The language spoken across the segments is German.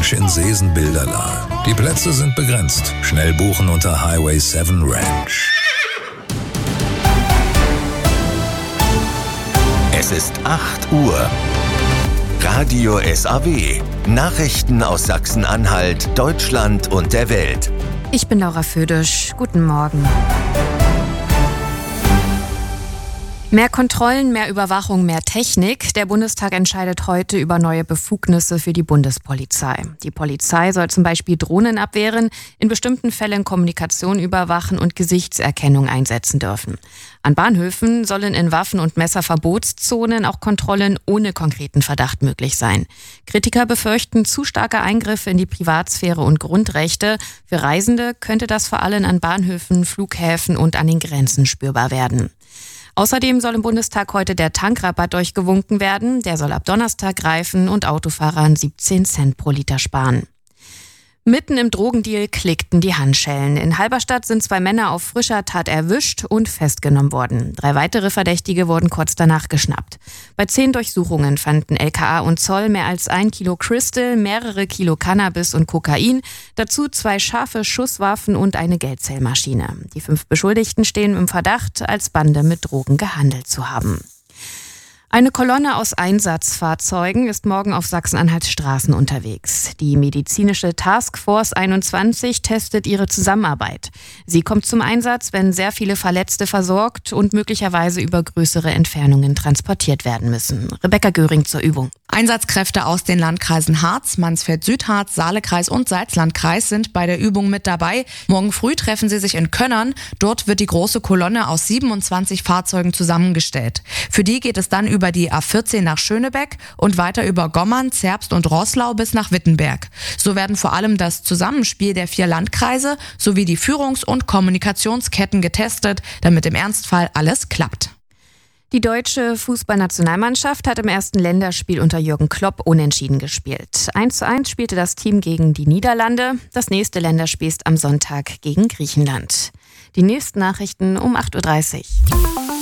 Ranch in Seesen-Bilderlahe. Die Plätze sind begrenzt. Schnell buchen unter Highway 7 Ranch. Es ist 8 Uhr. Radio SAW. Nachrichten aus Sachsen-Anhalt, Deutschland und der Welt. Ich bin Laura Födisch. Guten Morgen. Mehr Kontrollen, mehr Überwachung, mehr Technik. Der Bundestag entscheidet heute über neue Befugnisse für die Bundespolizei. Die Polizei soll zum Beispiel Drohnen abwehren, in bestimmten Fällen Kommunikation überwachen und Gesichtserkennung einsetzen dürfen. An Bahnhöfen sollen in Waffen- und Messerverbotszonen auch Kontrollen ohne konkreten Verdacht möglich sein. Kritiker befürchten zu starke Eingriffe in die Privatsphäre und Grundrechte. Für Reisende könnte das vor allem an Bahnhöfen, Flughäfen und an den Grenzen spürbar werden. Außerdem soll im Bundestag heute der Tankrabatt durchgewunken werden. Der soll ab Donnerstag greifen und Autofahrern 17 Cent pro Liter sparen. Mitten im Drogendeal klickten die Handschellen. In Halberstadt sind 2 Männer auf frischer Tat erwischt und festgenommen worden. 3 weitere Verdächtige wurden kurz danach geschnappt. Bei 10 Durchsuchungen fanden LKA und Zoll mehr als 1 Kilo Crystal, mehrere Kilo Cannabis und Kokain, dazu 2 scharfe Schusswaffen und eine Geldzählmaschine. Die 5 Beschuldigten stehen im Verdacht, als Bande mit Drogen gehandelt zu haben. Eine Kolonne aus Einsatzfahrzeugen ist morgen auf Sachsen-Anhalts Straßen unterwegs. Die medizinische Taskforce 21 testet ihre Zusammenarbeit. Sie kommt zum Einsatz, wenn sehr viele Verletzte versorgt und möglicherweise über größere Entfernungen transportiert werden müssen. Rebecca Göring zur Übung. Einsatzkräfte aus den Landkreisen Harz, Mansfeld-Südharz, Saalekreis und Salzlandkreis sind bei der Übung mit dabei. Morgen früh treffen sie sich in Könnern. Dort wird die große Kolonne aus 27 Fahrzeugen zusammengestellt. Für die geht es dann über die A14 nach Schönebeck und weiter über Gommern, Zerbst und Roßlau bis nach Wittenberg. So werden vor allem das Zusammenspiel der 4 Landkreise sowie die Führungs- und Kommunikationsketten getestet, damit im Ernstfall alles klappt. Die deutsche Fußballnationalmannschaft hat im ersten Länderspiel unter Jürgen Klopp unentschieden gespielt. 1:1 spielte das Team gegen die Niederlande. Das nächste Länderspiel ist am Sonntag gegen Griechenland. Die nächsten Nachrichten um 8:30 Uhr.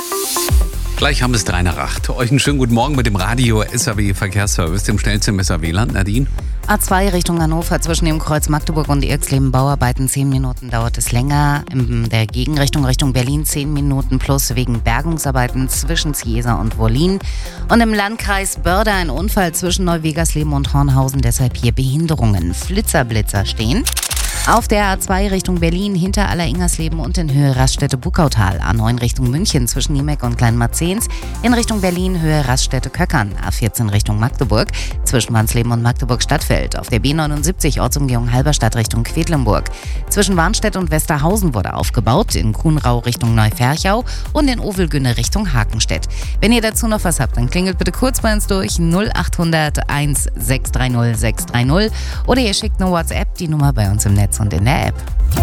Gleich haben es 3 nach 8. Euch einen schönen guten Morgen mit dem Radio SAW Verkehrsservice, dem schnellsten im SAW-Land. Nadine? A2 Richtung Hannover zwischen dem Kreuz Magdeburg und Irxleben Bauarbeiten 10 Minuten dauert es länger. In der Gegenrichtung Richtung Berlin 10 Minuten plus wegen Bergungsarbeiten zwischen Ziesa und Wollin. Und im Landkreis Börde ein Unfall zwischen Neuwegersleben und Hornhausen, deshalb hier Behinderungen. Flitzer stehen. Auf der A2 Richtung Berlin hinter Alleringersleben und in Höhe Raststätte-Buckautal. A9 Richtung München zwischen Niemeck und Kleinmarzens. In Richtung Berlin Höhe Raststätte-Köckern. A14 Richtung Magdeburg zwischen Wansleben und Magdeburg-Stadtfeld. Auf der B79 Ortsumgehung Halberstadt Richtung Quedlinburg. Zwischen Warnstedt und Westerhausen wurde aufgebaut. In Kuhnrau Richtung Neuferchau und in Ovelgünne Richtung Hakenstedt. Wenn ihr dazu noch was habt, dann klingelt bitte kurz bei uns durch 0800 1630 630 oder ihr schickt eine WhatsApp, die Nummer bei uns im Netz und in der App.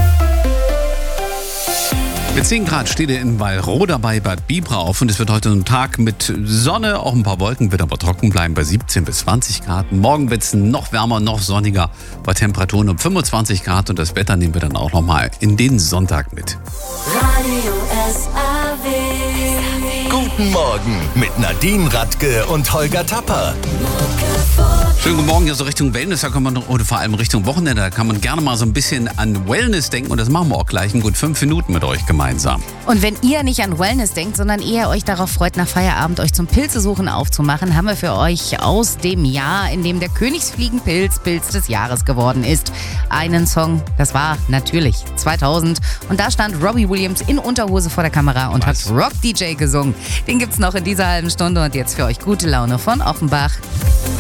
Mit 10 Grad steht ihr in Wallroda bei Bad Bibrach und es wird heute ein Tag mit Sonne, auch ein paar Wolken, wird aber trocken bleiben bei 17 bis 20 Grad. Morgen wird es noch wärmer, noch sonniger, bei Temperaturen um 25 Grad und das Wetter nehmen wir dann auch nochmal in den Sonntag mit. Radio SAW. Guten Morgen mit Nadine Radke und Holger Tapper. Schönen guten Morgen, ja, so Richtung Wellness, da kann man, oder vor allem Richtung Wochenende, da kann man gerne mal so ein bisschen an Wellness denken und das machen wir auch gleich in gut 5 Minuten mit euch gemeinsam. Und wenn ihr nicht an Wellness denkt, sondern eher euch darauf freut, nach Feierabend euch zum Pilzesuchen aufzumachen, haben wir für euch aus dem Jahr, in dem der Königsfliegenpilz Pilz des Jahres geworden ist, einen Song, das war natürlich 2000 und da stand Robbie Williams in Unterhose vor der Kamera und hat Rock DJ gesungen. Den gibt's noch in dieser halben Stunde und jetzt für euch gute Laune von Offenbach.